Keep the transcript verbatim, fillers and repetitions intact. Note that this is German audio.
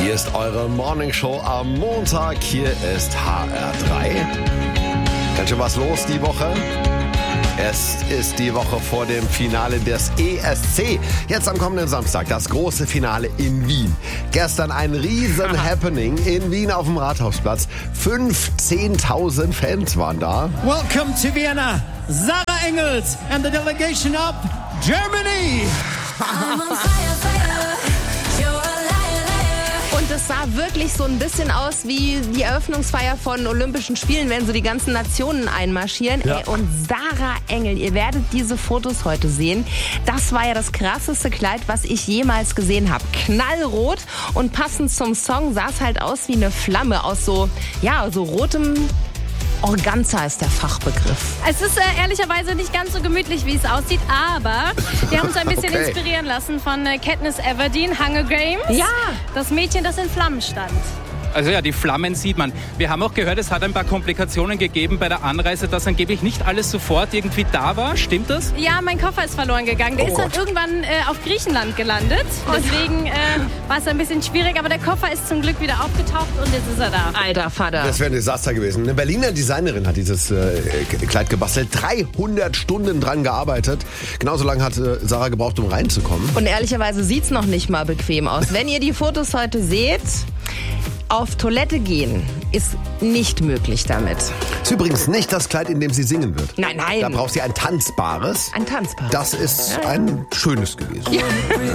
Hier ist eure Morningshow am Montag. Hier ist H R drei. Ganz schön was los die Woche. Es ist die Woche vor dem Finale des E S C. Jetzt am kommenden Samstag das große Finale in Wien. Gestern ein riesen Happening in Wien auf dem Rathausplatz. fünfzehntausend Fans waren da. Welcome to Vienna, Sarah Engels and the delegation of Germany. Und es sah wirklich so ein bisschen aus wie die Eröffnungsfeier von Olympischen Spielen, wenn so die ganzen Nationen einmarschieren. Ja. Ey, und Sarah Engel, ihr werdet diese Fotos heute sehen. Das war ja das krasseste Kleid, was ich jemals gesehen habe. Knallrot und passend zum Song sah es halt aus wie eine Flamme aus so, ja, so rotem Organza ist der Fachbegriff. Es ist äh, ehrlicherweise nicht ganz so gemütlich, wie es aussieht, aber wir haben uns ein bisschen Okay. inspirieren lassen von äh, Katniss Everdeen, Hunger Games. Ja. Das Mädchen, das in Flammen stand. Also ja, die Flammen sieht man. Wir haben auch gehört, es hat ein paar Komplikationen gegeben bei der Anreise, dass angeblich nicht alles sofort irgendwie da war. Stimmt das? Ja, mein Koffer ist verloren gegangen. Der Oh ist dann Gott. irgendwann äh, auf Griechenland gelandet. Deswegen äh, war es ein bisschen schwierig, aber der Koffer ist zum Glück wieder aufgetaucht und jetzt ist er da. Alter Vater. Das wäre ein Desaster gewesen. Eine Berliner Designerin hat dieses äh, Kleid gebastelt. dreihundert Stunden dran gearbeitet. Genauso lange hat äh, Sarah gebraucht, um reinzukommen. Und ehrlicherweise sieht's noch nicht mal bequem aus. Wenn ihr die Fotos heute seht, auf Toilette gehen ist nicht möglich damit. Ist übrigens nicht das Kleid, in dem sie singen wird. Nein, nein. Da braucht sie ein tanzbares. Ein Tanzpaar. Das ist ein schönes gewesen.